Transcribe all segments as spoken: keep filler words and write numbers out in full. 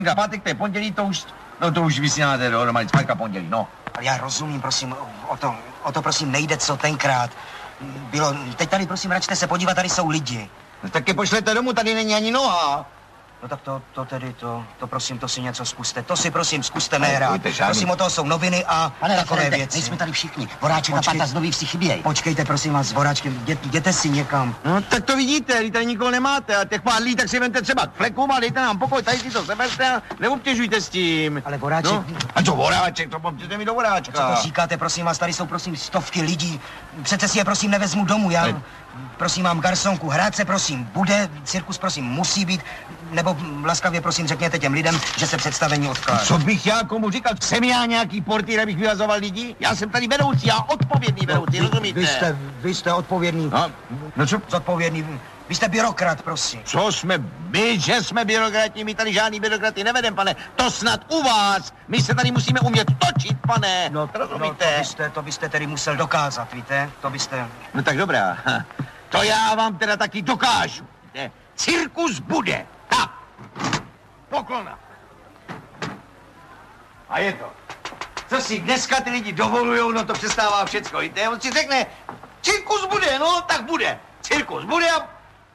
Pátek, to je pondělí, to už, no to už vysíláte dohromady, pátka pondělí, no. Ale já rozumím, prosím, o to, o to prosím nejde, co tenkrát bylo. Teď tady, prosím, račte se podívat, tady jsou lidi. No tak je pošlete domů, tady není ani noha. No tak to, to tedy, to, to prosím, to si něco zkuste. To si prosím zkuste nehrát. Pojďte, Prosím, o toho jsou noviny a Pane takové referente, věci. nejsme tady všichni. Voráček a Pata z Nových Vsi chybějí. Počkejte, prosím vás, s Voráčkem, jděte, jděte si někam. No tak to vidíte, když tady nikoho nemáte a těch pár lidí, tak si vemte třeba k flekům a dejte nám pokoj, tady si to seberte a neobtěžujte s tím. Ale Voráček... No, a co Voráček, to pomůžete mi do Voráčka. Co to říkáte, prosím vás, tady jsou prosím stovky lidí. Přece si je prosím nevezmu domů, já... Ne. Prosím, mám garsonku, hrát se prosím bude, cirkus prosím musí být, nebo laskavě prosím řekněte těm lidem, že se představení odkládá. Co bych já komu říkal? Jsem já nějaký portýr, abych vyvazoval lidi? Já jsem tady vedoucí, já odpovědný vedoucí, vy, rozumíte? Vy jste, vy jste odpovědný. No, no co? Zodpovědný. Vy jste byrokrat, prosím. Co jsme my, že jsme byrokrati, my tady žádný byrokraty nevedem, pane. To snad u vás. My se tady musíme umět točit, pane. No, to no rozumíte? to, byste, to byste tedy musel dokázat, víte? To byste... No tak dobrá. To já vám teda taky dokážu. Ne? Cirkus bude. Tak. Poklona. A je to. Co si dneska ty lidi dovolujou, no to přestává všecko, víte? On si řekne, cirkus bude, no tak bude. Cirkus bude a...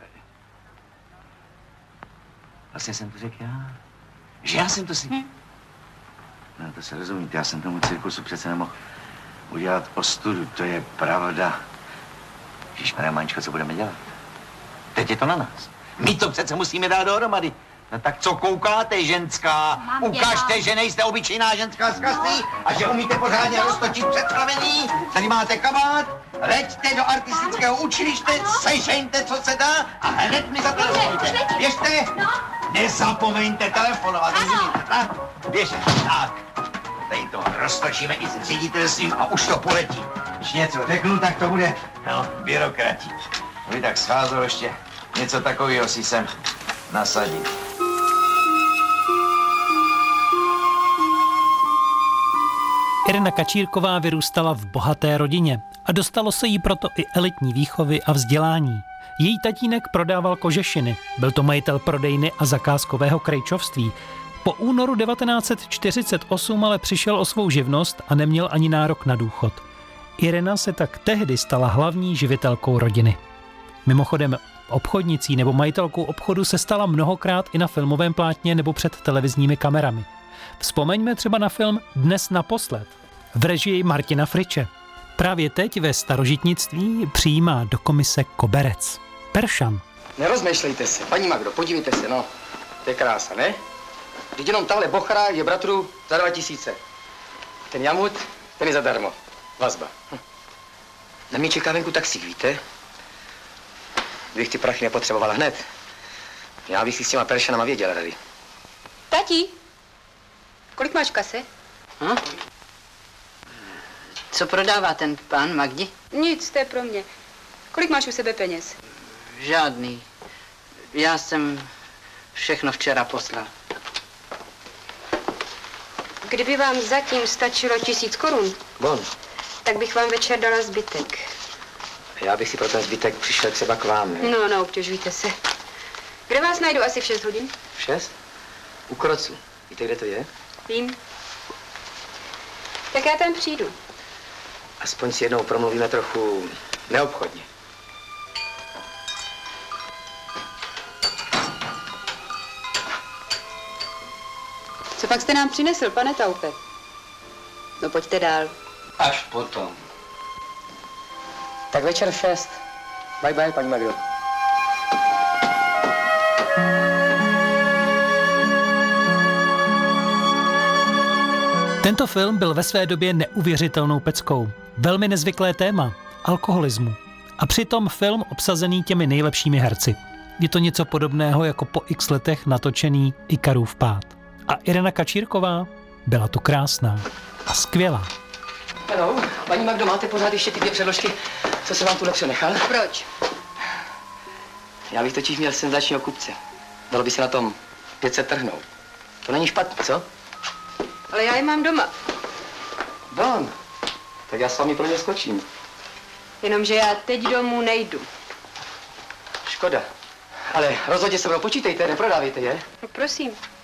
Vlastně jsem to řekl já. Že já jsem to si... No to se rozumíte, já jsem tomu cirkusu přece nemohl udělat ostudu, to je pravda. Ježišmarja, Maničko, co budeme dělat? Teď je to na nás. My to přece musíme dát dohromady. No tak co koukáte, ženská? Mám Ukažte, dělat. že nejste obyčejná ženská z kasy a že umíte pořádně roztočit představený. Tady máte kabát, leďte do artistického učiliště, sešeňte, co se dá a hned mi zatelefonujte. Běžte, nezapomeňte telefonovat, rozumíte, tak? Běžte, tak. Tady to roztočíme i s ředitelstvím a už to poletí. Když něco řeknu, tak to bude, no, byrokrati. Vy tak scházelo ještě něco takového si sem nasadit. Irena Kačírková vyrůstala v bohaté rodině a dostalo se jí proto i elitní výchovy a vzdělání. Její tatínek prodával kožešiny, byl to majitel prodejny a zakázkového krejčovství. Po únoru devatenáct set čtyřicet osm ale přišel o svou živnost a neměl ani nárok na důchod. Irena se tak tehdy stala hlavní živitelkou rodiny. Mimochodem, obchodnicí nebo majitelkou obchodu se stala mnohokrát i na filmovém plátně nebo před televizními kamerami. Vzpomeňme třeba na film Dnes naposled v režii Martina Friče. Právě teď ve starožitnictví přijímá do komise koberec. Peršan. Nerozmýšlejte se. Paní Magdo, podívejte se, no. To je krása, ne? Vždyť jenom tahle bochra je bratru za dva tisíce. Ten jamut, ten je zadarmo. Vazba. Hm. Na mě čeká venku taxík, víte? Kdybych ty prachy nepotřebovala hned, já bych si s těma peršanama věděla rady. Tati, kolik máš v kase? Hm? Co prodává ten pán Magdi? Nic, to je pro mě. Kolik máš u sebe peněz? Žádný. Já jsem všechno včera poslal. Kdyby vám zatím stačilo tisíc korun, Bon, tak bych vám večer dala zbytek. já bych si pro ten zbytek přišel třeba k vám, ne? No, no, obtěžujte se. Kde vás najdu asi v šest hodin? V šest? U Krocu. Víte, kde to je? Vím. Tak já tam přijdu. Aspoň si jednou promluvíme trochu neobchodně. Co pak jste nám přinesl, pane Taupe? No, pojďte dál. Až potom. Tak večer v šest. Bye bye, paní Magdo. Tento film byl ve své době neuvěřitelnou peckou. Velmi nezvyklé téma – alkoholismu. A přitom film obsazený těmi nejlepšími herci. Je to něco podobného jako po x letech natočený Ikarův pád. A Irena Kačírková byla tu krásná a skvělá. Hello, paní Magdo, máte pořád ještě ty dvě předložky, co jsem vám tu přenechal? Proč? Já bych totiž měl senzačního kupce. Dalo by se na tom pět set trhnout. To není špatně, co? Ale já je mám doma. Don, tak já s vámi pro ně skočím. Jenomže já teď domů nejdu. Škoda. Ale rozhodně se mnou počítejte, neprodávejte je. No prosím.